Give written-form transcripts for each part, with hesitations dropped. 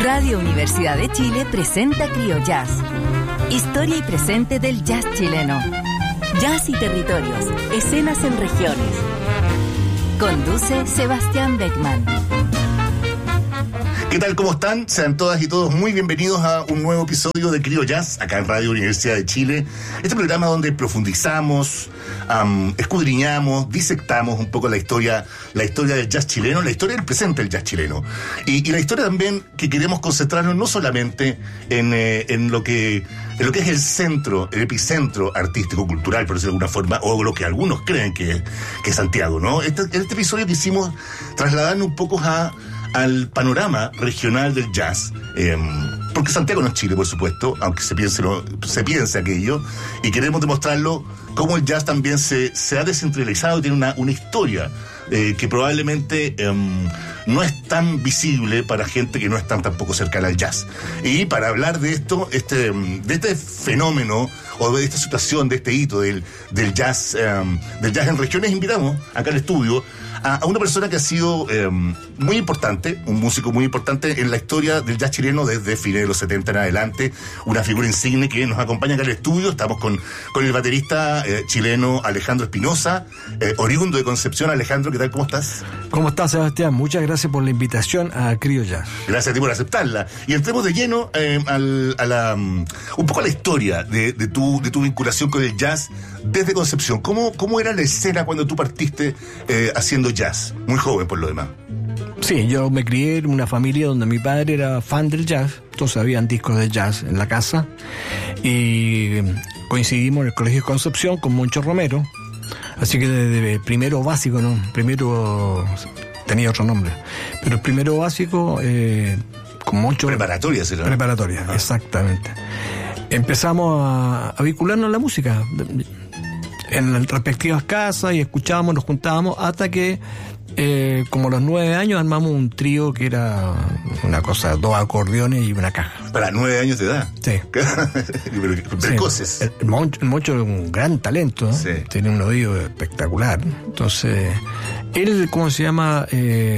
Radio Universidad de Chile presenta Criojazz. Historia y presente del jazz chileno. Jazz y territorios, escenas en regiones. Conduce Sebastián Beckman. ¿Qué tal? ¿Cómo están? Sean todas y todos muy bienvenidos a un nuevo episodio de Criojazz, acá en Radio Universidad de Chile. Este programa donde profundizamos, escudriñamos, disectamos un poco la historia del jazz chileno, la historia del presente del jazz chileno. Y la historia también que queremos concentrarnos no solamente en lo que es el centro, el epicentro artístico, cultural, por decirlo de alguna forma, o lo que algunos creen que es Santiago, ¿no? Este episodio quisimos trasladarnos un poco al panorama regional del jazz, porque Santiago no es Chile, por supuesto, aunque se piense aquello, y queremos demostrarlo cómo el jazz también se ha descentralizado y tiene una historia que probablemente no es tan visible para gente que no es tampoco cercana al jazz. Y para hablar de esto, de este fenómeno o de esta situación, de este hito del jazz en regiones, invitamos acá al estudio a una persona que ha sido muy importante, un músico muy importante en la historia del jazz chileno desde fines de los 70 en adelante, una figura insigne que nos acompaña acá al estudio. Estamos con el baterista chileno Alejandro Espinosa, oriundo de Concepción. Alejandro, ¿qué tal? ¿Cómo estás? ¿Cómo estás, Sebastián? Muchas gracias por la invitación a Criojazz. Gracias a ti por aceptarla. Y entremos de lleno un poco a la historia de tu vinculación con el jazz desde Concepción. ¿Cómo era la escena cuando tú partiste haciendo jazz? Muy joven, por lo demás. Sí, yo me crié en una familia donde mi padre era fan del jazz. Todos habían discos de jazz en la casa. Y coincidimos en el Colegio de Concepción con Moncho Romero. Así que desde primero básico, ¿no? Primero tenía otro nombre. Pero el primero básico, con Moncho... Preparatoria, ¿será? Preparatoria, exactamente. Empezamos a vincularnos a la música en las respectivas casas y escuchábamos, nos juntábamos hasta que como a los 9 años armamos un trío que era una cosa, 2 acordeones y una caja. ¿Para 9 años de edad? Sí. Precoces. Sí. El Moncho es un gran talento, ¿no? Sí. Tiene un oído espectacular. Entonces, él, ¿cómo se llama?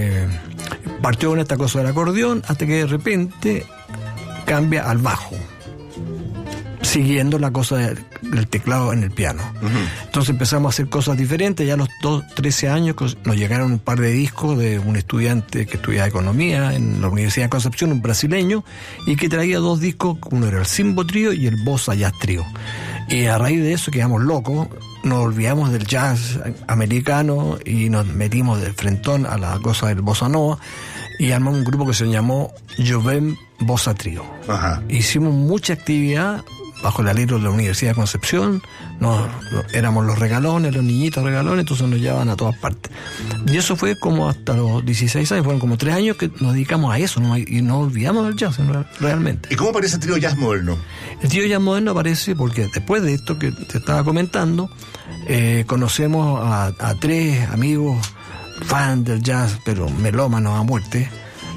Partió con esta cosa del acordeón hasta que de repente cambia al bajo, siguiendo la cosa del teclado en el piano. Uh-huh. Entonces empezamos a hacer cosas diferentes. Ya a los 13 años nos llegaron un par de discos de un estudiante que estudiaba economía en la Universidad de Concepción, un brasileño, y que traía 2 discos. Uno era el Simbo Trío y el Bossa Jazz Trío. Y a raíz de eso quedamos locos, nos olvidamos del jazz americano y nos metimos de frentón a la cosa del Bossa Nova y armamos un grupo que se llamó Jovem Bossa Trío. Uh-huh. Hicimos mucha actividad bajo el alero de la Universidad de Concepción. Éramos los regalones, los niñitos regalones, entonces nos llevaban a todas partes. Y eso fue como hasta los 16 años, fueron como 3 años que nos dedicamos a eso, ¿no? Y nos olvidamos del jazz, realmente. ¿Y cómo aparece el trío Jazz Moderno? El trío Jazz Moderno aparece porque después de esto que te estaba comentando, conocemos a 3 amigos fans del jazz, pero melómanos a muerte,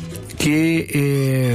que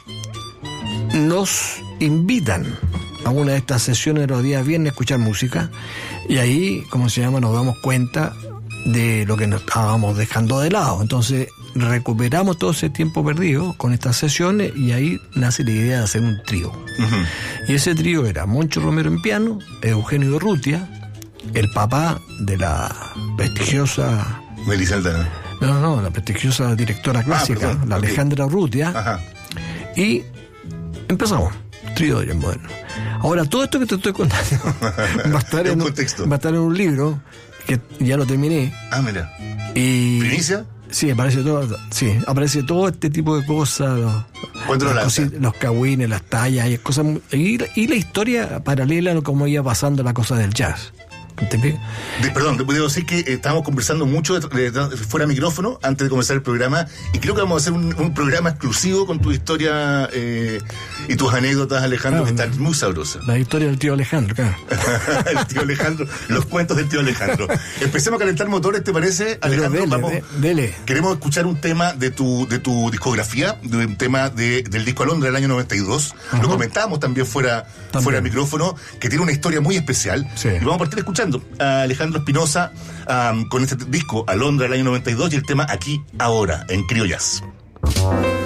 nos invitan a una de estas sesiones de los días viernes a escuchar música, y ahí, ¿cómo se llama?, nos damos cuenta de lo que nos estábamos dejando de lado. Entonces recuperamos todo ese tiempo perdido con estas sesiones y ahí nace la idea de hacer un trío. Uh-huh. Y ese trío era Moncho Romero en piano, Eugenio Urrutia, el papá de la prestigiosa... Melissa Aldana. No, la prestigiosa directora clásica, la Alejandra Urrutia. Ajá. Y empezamos. Trío de jazz moderno. Ahora, todo esto que te estoy contando va a estar en un libro que ya lo terminé. Ah, mira. Y ¿Primicia? Sí, aparece todo este tipo de cosas, los cagüines, las tallas, y cosas, y la historia paralela a cómo iba pasando la cosa del jazz. Perdón, debo decir que estábamos conversando mucho fuera de micrófono antes de comenzar el programa, y creo que vamos a hacer un programa exclusivo con tu historia y tus anécdotas, Alejandro, que están muy sabrosas. La historia del tío Alejandro, claro. El tío Alejandro, los cuentos del tío Alejandro. Empecemos a calentar motores, ¿te parece, Alejandro? Dele. Queremos escuchar un tema de tu discografía, de un tema del disco Alondra del año 92. Uh-huh. Lo comentábamos también fuera de micrófono, que tiene una historia muy especial. Sí. Y vamos a partir escuchando a Alejandro Espinosa con este disco Alondra del año 92 y el tema Aquí Ahora en Criojazz.